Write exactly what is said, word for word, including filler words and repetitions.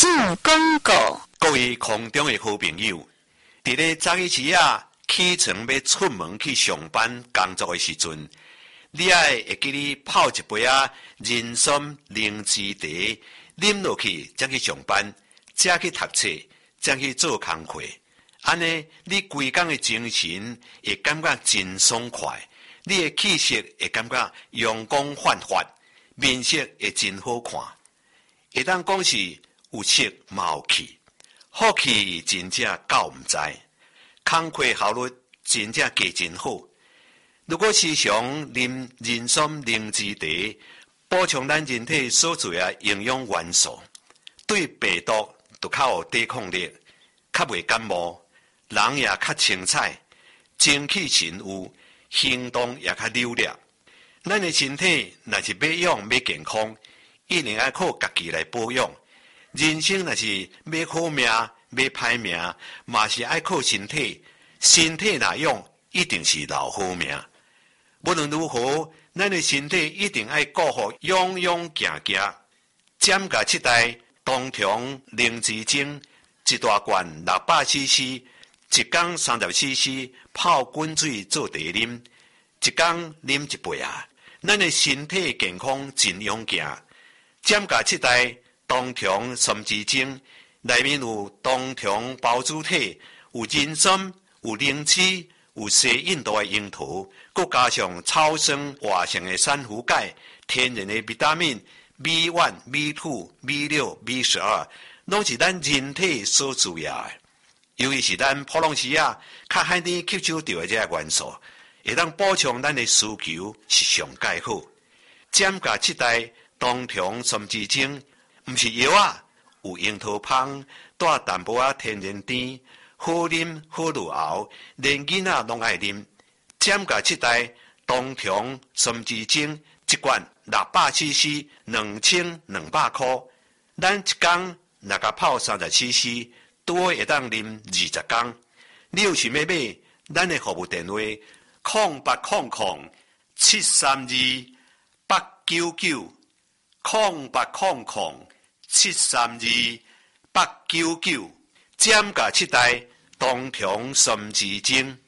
进广告。 各位空中的好朋友，伫咧早起时啊，起床要出门去上班工作的时阵，你爱会记你泡一杯啊人参灵芝茶，啉落去才去上班，才去读册，才去做工课。安尼，你规工的精神会感觉真爽快，你的气色会感觉阳光焕发，面色会真好看。会当讲是有色嘛有气，好气真正够唔知，工课效率真正加真好。如果时常啉人参灵芝茶，补充咱人体所需的营养元素，对病毒就较有抵抗力，较袂感冒，人也较清彩，精气神有，行动也较溜达。咱的身体若是要养要健康，一定要靠家己来保养。人生若是要好命要歹命，嘛是爱靠身体。身体若用，一定是留好命。无论如何，咱的身体一定爱顾好，样样行行。减价七代冬虫灵芝精，一大罐六百 C C， 一缸三十 C C， 泡滚水做茶啉，一缸啉一杯啊！咱的身体健康真勇行。减价七代冬虫参枝精，内面有冬虫孢子体，有人参，有灵芝，有西印度的樱桃，佮加上超生活性的珊瑚钙，天然的维他命 B 一、B 二、B 六、B 十二，拢是咱人体所需要的。尤其是咱普朗西亚较海甜吸收到的这个元素，会当补充咱的需求是上介好。减价七代冬虫参枝精，毋是药啊，有樱桃香，带淡薄仔天然甜，好啉好入喉，连囡仔拢爱啉。减价七代冬虫参枝精，一罐六百 C C， 两千两百块。咱一工若甲泡三十 C C， 拄好会当啉二十工。你有想要买，咱的服务电话空八空空七三二八九九，空八空空七三二八九九，减价七代冬虫参枝精。